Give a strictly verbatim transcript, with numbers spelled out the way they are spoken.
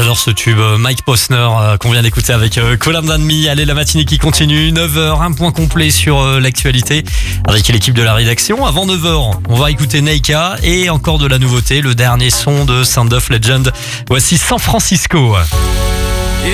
J'adore ce tube Mike Posner euh, qu'on vient d'écouter avec euh, Colin Danmy. Allez, la matinée qui continue, neuf heures, un point complet sur euh, l'actualité avec l'équipe de la rédaction. Avant neuf heures, on va écouter Neika et encore de la nouveauté, le dernier son de Sound of Legend. Voici San Francisco.